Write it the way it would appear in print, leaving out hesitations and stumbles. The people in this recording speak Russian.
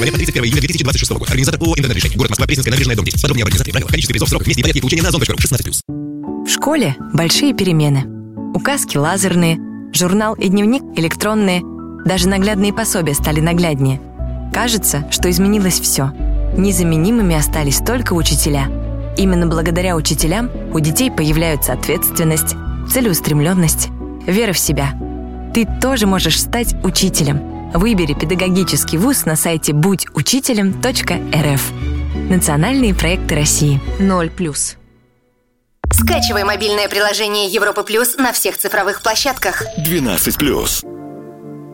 По 31 июля 2026 года. Организатор ООО «Интернет-решение». Город Москва, Пресненская набережная, дом 10. Подробнее об организации, правила, количестве призов, сроках, месте и порядке получения на ozon.ru. 16+. В школе большие перемены. Указки лазерные, журнал и дневник электронные. Даже наглядные пособия стали нагляднее. Кажется, что изменилось все. Незаменимыми остались только учителя. Именно благодаря учителям у детей появляются ответственность, целеустремленность, вера в себя. Ты тоже можешь стать учителем. Выбери педагогический вуз на сайте будьучителем.рф. Национальные проекты России. 0+. Скачивай мобильное приложение Европа Плюс на всех цифровых площадках. 12+.